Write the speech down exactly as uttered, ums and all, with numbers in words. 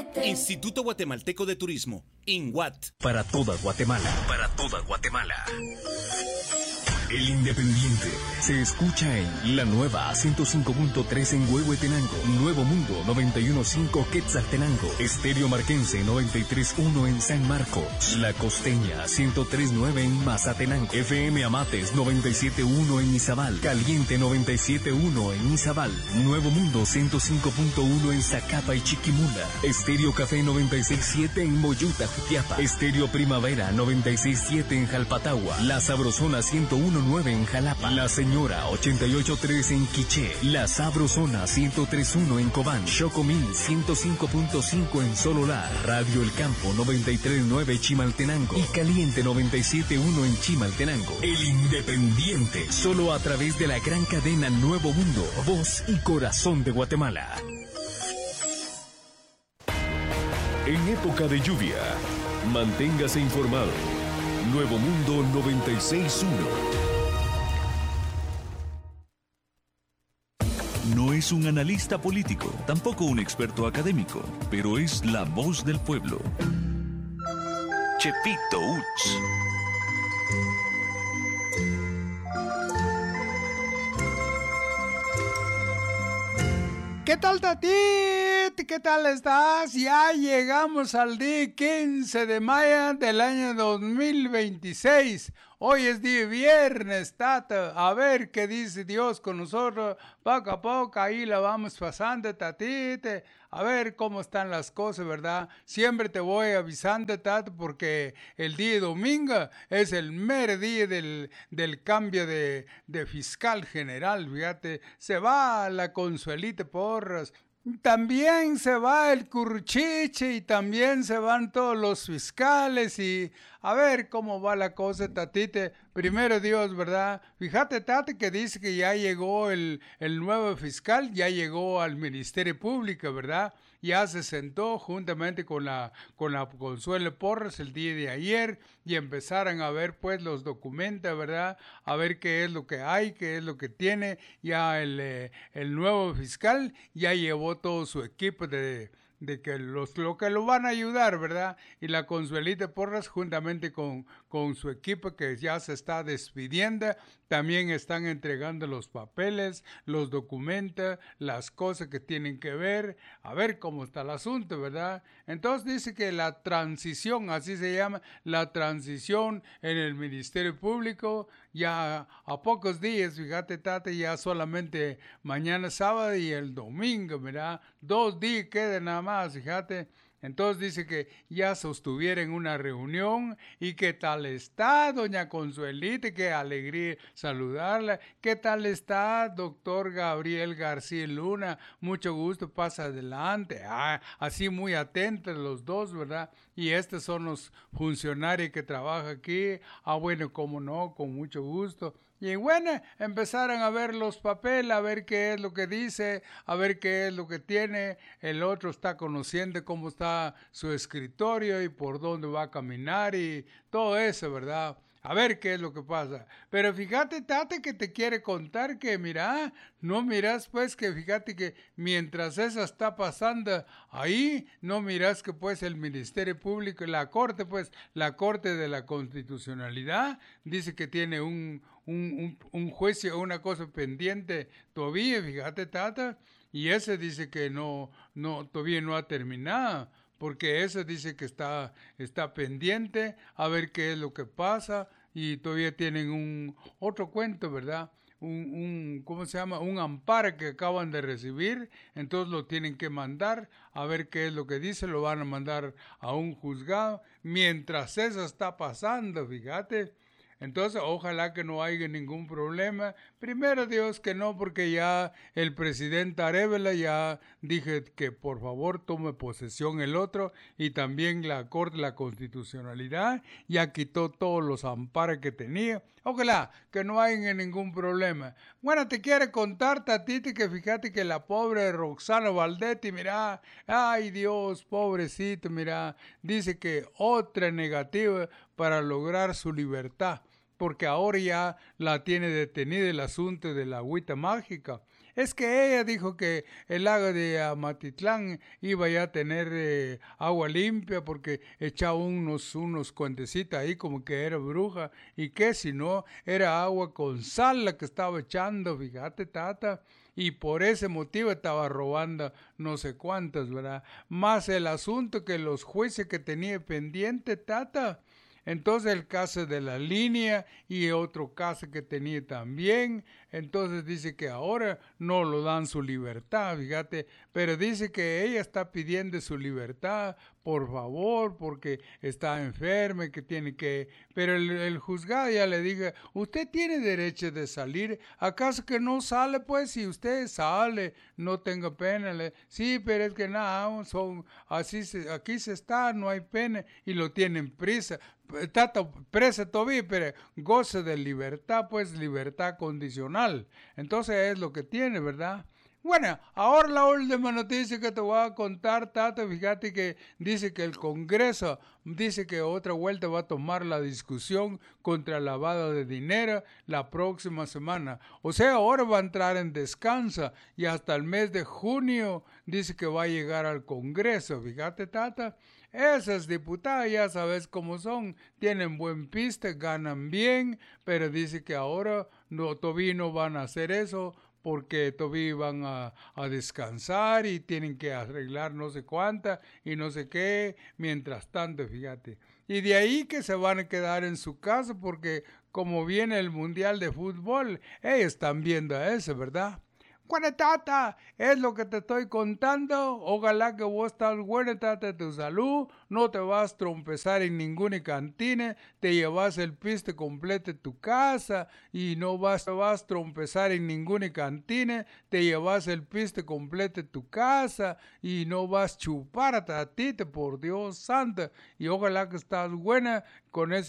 Instituto Guatemalteco de Turismo, INGUAT. Para toda Guatemala, para toda Guatemala. El Independiente se escucha en la nueva ciento cinco punto tres en Huehuetenango, Nuevo Mundo noventa y uno punto cinco Quetzaltenango, Estéreo Marquense noventa y tres punto uno en San Marcos, La Costeña ciento tres punto nueve en Mazatenango, F M Amates noventa y siete punto uno en Izabal, Caliente noventa y siete punto uno en Izabal, Nuevo Mundo ciento cinco punto uno en Zacapa y Chiquimula, Estéreo Café noventa y seis punto siete en Moyuta, Jutiapa, Estéreo Primavera noventa y seis punto siete en Jalpatagua, La Sabrosona ciento uno punto nueve en Jalapa, La Señora ochenta y ocho punto tres en Quiché, La Sabrosona ciento tres punto uno en Cobán, Chocomil ciento cinco punto cinco en Sololá, Radio El Campo noventa y tres punto nueve Chimaltenango y Caliente noventa y siete punto uno en Chimaltenango. El Independiente, solo a través de la gran cadena Nuevo Mundo, voz y corazón de Guatemala. En época de lluvia, manténgase informado. Nuevo Mundo noventa y seis punto uno. No es un analista político, tampoco un experto académico, pero es la voz del pueblo. Chepito Uch. ¿Qué tal, Tatit? ¿Qué tal estás? Ya llegamos al día quince de mayo del año dos mil veintiséis. Hoy es día viernes, Tata. A ver qué dice Dios con nosotros. Poco a poco ahí la vamos pasando, Tatite. A ver cómo están las cosas, ¿verdad? Siempre te voy avisando, Tata, porque el día domingo es el mero día del, del cambio de, de fiscal general, fíjate. Se va la Consuelita Porras. También se va el Curchiche y también se van todos los fiscales y a ver cómo va la cosa, Tatite. Primero Dios, ¿verdad? Fíjate, Tate, que dice que ya llegó el, el nuevo fiscal, ya llegó al Ministerio Público, ¿verdad? Ya se sentó juntamente con la, con la Consuelo Porras el día de ayer y empezaron a ver pues los documentos, ¿verdad? A ver qué es lo que hay, qué es lo que tiene. Ya el, eh, el nuevo fiscal ya llevó todo su equipo de... de que los lo que lo van a ayudar, ¿verdad? Y la Consuelita Porras juntamente con, con su equipo que ya se está despidiendo, también están entregando los papeles, los documentos, las cosas que tienen que ver, a ver cómo está el asunto, ¿verdad? Entonces dice que la transición, así se llama, la transición en el Ministerio Público, ya a pocos días, fíjate, Tate, ya solamente mañana sábado y el domingo, ¿verdad? Dos días quedan nada más, fíjate. Entonces dice que ya sostuvieron una reunión y qué tal está doña Consuelita, qué alegría saludarla. ¿Qué tal está doctor Gabriel García Luna? Mucho gusto, pasa adelante. Ah, así muy atentos los dos, ¿verdad? Y estos son los funcionarios que trabajan aquí. Ah, bueno, cómo no, con mucho gusto. Y bueno, empezaron a ver los papeles, a ver qué es lo que dice, a ver qué es lo que tiene. El otro está conociendo cómo está su escritorio y por dónde va a caminar y todo eso, ¿verdad? A ver qué es lo que pasa. Pero fíjate, Tate, que te quiere contar que, mira, no miras pues que fíjate que mientras eso está pasando ahí, no miras que pues el Ministerio Público, la Corte, pues la Corte de la Constitucionalidad, dice que tiene un, un, un, un juicio, una cosa pendiente todavía, fíjate, Tata, y ese dice que no, no, todavía no ha terminado. Porque ese dice que está, está pendiente a ver qué es lo que pasa y todavía tienen un otro cuento, ¿verdad? Un, un ¿cómo se llama? Un amparo que acaban de recibir, entonces lo tienen que mandar a ver qué es lo que dice, lo van a mandar a un juzgado mientras eso está pasando, fíjate. Entonces, ojalá que no haya ningún problema. Primero Dios que no, porque ya el presidente Arevalo ya dije que por favor tome posesión el otro y también la Corte de la Constitucionalidad ya quitó todos los amparos que tenía. Ojalá que no haya ningún problema. Bueno, te quiero contar, Tatiti, que fíjate que la pobre Roxana Valdetti, mira, ay Dios, pobrecito, mira, dice que otra negativa para lograr su libertad, porque ahora ya la tiene detenida el asunto de la agüita mágica. Es que ella dijo que el lago de Amatitlán iba ya a tener eh, agua limpia porque echaba unos, unos cuentecitos ahí como que era bruja y que si no era agua con sal la que estaba echando, fíjate, tata. Y por ese motivo estaba robando no sé cuántas, ¿verdad? Más el asunto que los jueces que tenía pendiente, tata. Entonces el caso de la línea y otro caso que tenía también. Entonces dice que ahora no lo dan su libertad, fíjate. Pero dice que ella está pidiendo su libertad, por favor, porque está enferma, que tiene que... Pero el, el juzgado ya le diga, usted tiene derecho de salir. ¿Acaso que no sale? Pues si usted sale, no tenga pena. Le... Sí, pero es que nada, son así se, aquí se está, no hay pena y lo tienen prisa. Está presa todavía, pero goce de libertad, pues libertad condicional. Entonces es lo que tiene, ¿verdad? Bueno, ahora la última noticia que te voy a contar, Tata, fíjate que dice que el Congreso dice que otra vuelta va a tomar la discusión contra el lavado de dinero la próxima semana. O sea, ahora va a entrar en descanso y hasta el mes de junio dice que va a llegar al Congreso, fíjate, Tata. Esas diputadas ya sabes cómo son, tienen buen piste, ganan bien, pero dice que ahora no, todavía no van a hacer eso porque todavía van a, a descansar y tienen que arreglar no sé cuánta y no sé qué, mientras tanto, fíjate. Y de ahí que se van a quedar en su casa porque como viene el Mundial de Fútbol, ellos están viendo eso, ¿verdad? Bueno, tata, es lo que te estoy contando. Ojalá que vos estás buena, tata, de tu salud. No te vas a trompezar en ninguna cantina. Te llevas el piste completo de tu casa. Y no vas, te vas a trompezar en ninguna cantina. Te llevas el piste completo de tu casa. Y no vas a chupar a tatita, por Dios santo. Y ojalá que estás buena con ese